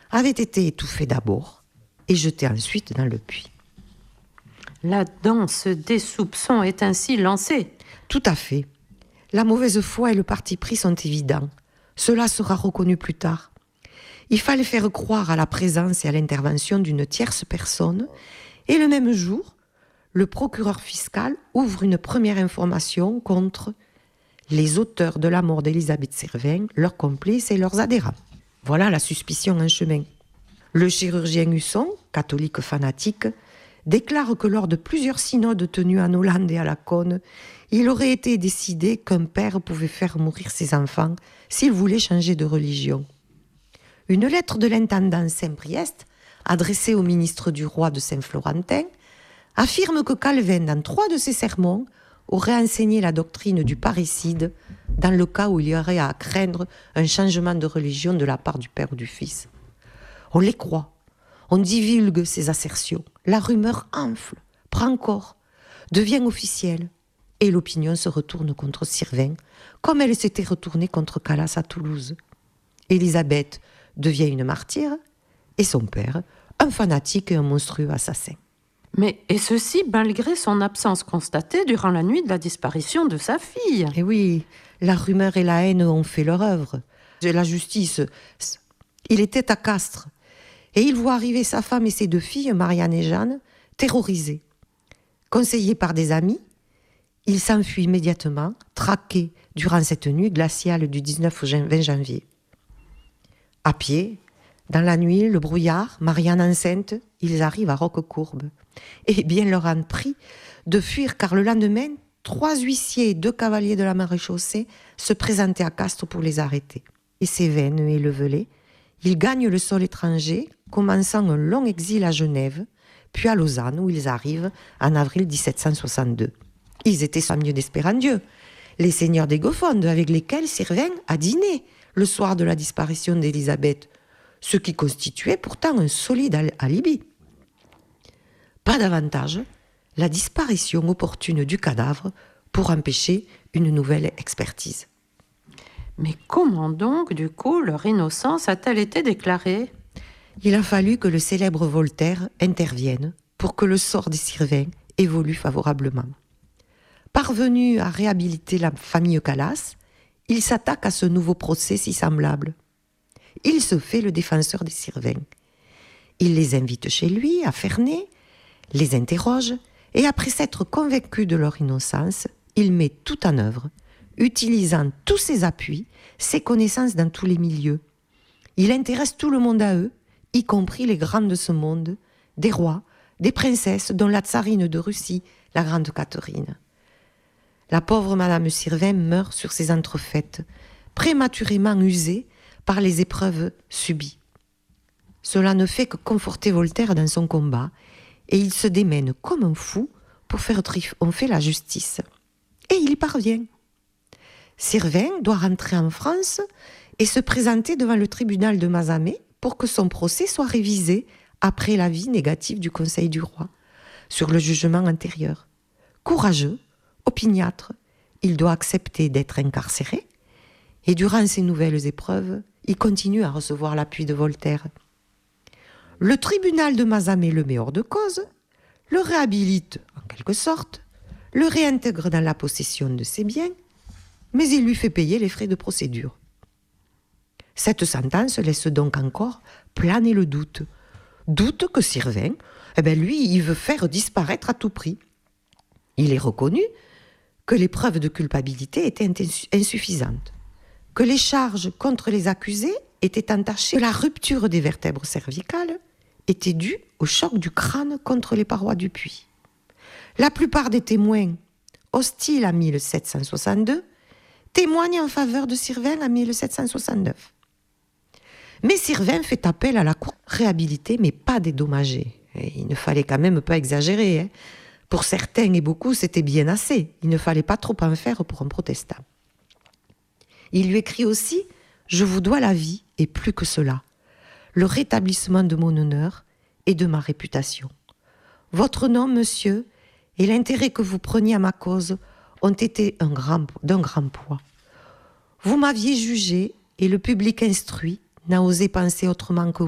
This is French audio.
avait été étouffé d'abord et jeté ensuite dans le puits. La danse des soupçons est ainsi lancée. Tout à fait. La mauvaise foi et le parti pris sont évidents. Cela sera reconnu plus tard. Il fallait faire croire à la présence et à l'intervention d'une tierce personne, et le même jour, le procureur fiscal ouvre une première information contre les auteurs de la mort d'Élisabeth Servin, leurs complices et leurs adhérents. Voilà la suspicion en chemin. Le chirurgien Husson, catholique fanatique, déclare que lors de plusieurs synodes tenus en Hollande et à Laconne, il aurait été décidé qu'un père pouvait faire mourir ses enfants s'il voulait changer de religion. Une lettre de l'intendant Saint-Priest, adressée au ministre du roi de Saint-Florentin, affirme que Calvin, dans 3 de ses sermons, aurait enseigné la doctrine du parricide dans le cas où il y aurait à craindre un changement de religion de la part du père ou du fils. On les croit, on divulgue ces assertions, la rumeur enfle, prend corps, devient officielle, et l'opinion se retourne contre Servin, comme elle s'était retournée contre Calas à Toulouse. Élisabeth devient une martyre, et son père, un fanatique et un monstrueux assassin. Et ceci malgré son absence constatée durant la nuit de la disparition de sa fille. Et oui, la rumeur et la haine ont fait leur œuvre. La justice, il était à Castres, et il voit arriver sa femme et ses 2 filles, Marianne et Jeanne, terrorisées. Conseillé par des amis, il s'enfuit immédiatement, traqué durant cette nuit glaciale du 19 janvier. À pied, dans la nuit, le brouillard, Marianne enceinte, ils arrivent à Roquecourbe. Et bien leur en prie de fuir, car le lendemain, 3 huissiers et 2 cavaliers de la maréchaussée se présentaient à Castres pour les arrêter. Et Cévennes et Levelay, ils gagnent le sol étranger, commençant un long exil à Genève, puis à Lausanne, où ils arrivent en avril 1762. Ils étaient sans mieux d'espérer en Dieu, les seigneurs d'Égofonde, avec lesquels Servin a dîné le soir de la disparition d'Élisabeth, ce qui constituait pourtant un solide alibi. Pas davantage la disparition opportune du cadavre pour empêcher une nouvelle expertise. Mais comment donc, du coup, leur innocence a-t-elle été déclarée ? Il a fallu que le célèbre Voltaire intervienne pour que le sort des Servin évolue favorablement. Parvenu à réhabiliter la famille Calas, il s'attaque à ce nouveau procès si semblable. Il se fait le défenseur des Servin. Il les invite chez lui, à Ferney, les interroge, et après s'être convaincu de leur innocence, il met tout en œuvre, utilisant tous ses appuis, ses connaissances dans tous les milieux. Il intéresse tout le monde à eux, y compris les grands de ce monde, des rois, des princesses, dont la tsarine de Russie, la grande Catherine. La pauvre Madame Servin meurt sur ses entrefaites, prématurément usée par les épreuves subies. Cela ne fait que conforter Voltaire dans son combat, et il se démène comme un fou pour faire triompher la justice. Et il y parvient. Servin doit rentrer en France et se présenter devant le tribunal de Mazamet pour que son procès soit révisé après l'avis négatif du Conseil du roi sur le jugement antérieur. Courageux, opiniâtre, il doit accepter d'être incarcéré, et durant ces nouvelles épreuves, il continue à recevoir l'appui de Voltaire. Le tribunal de Mazamet le met hors de cause, le réhabilite en quelque sorte, le réintègre dans la possession de ses biens, mais il lui fait payer les frais de procédure. Cette sentence laisse donc encore planer le doute. Doute que Servin, lui, il veut faire disparaître à tout prix. Il est reconnu que les preuves de culpabilité étaient insuffisantes, que les charges contre les accusés étaient entachées, que la rupture des vertèbres cervicales était due au choc du crâne contre les parois du puits. La plupart des témoins, hostiles à 1762, témoignent en faveur de Servin en 1769. Mais Servin fait appel à la cour réhabilitée, mais pas dédommagée. Et il ne fallait quand même pas exagérer. Pour certains et beaucoup, c'était bien assez. Il ne fallait pas trop en faire pour un protestant. Il lui écrit aussi « Je vous dois la vie, et plus que cela, le rétablissement de mon honneur et de ma réputation. Votre nom, monsieur, et l'intérêt que vous preniez à ma cause ont été d'un grand poids. Vous m'aviez jugé, et le public instruit n'a osé penser autrement que